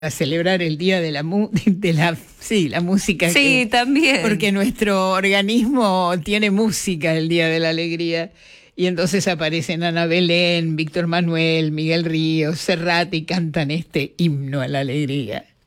a celebrar el día de la música. Sí, también. Porque nuestro organismo tiene música el día de la alegría. Y entonces aparecen Ana Belén, Víctor Manuel, Miguel Ríos, Serrat y cantan este himno a la alegría.